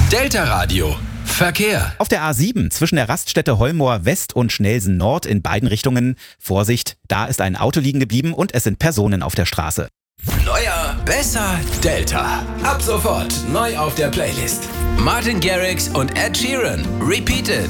Delta Radio. Verkehr. Auf der A7 zwischen der Raststätte Holmoor West und Schnelsen Nord in beiden Richtungen. Vorsicht, da ist ein Auto liegen geblieben und es sind Personen auf der Straße. Neuer, besser, Delta. Ab sofort neu auf der Playlist. Martin Garrix und Ed Sheeran. Repeated.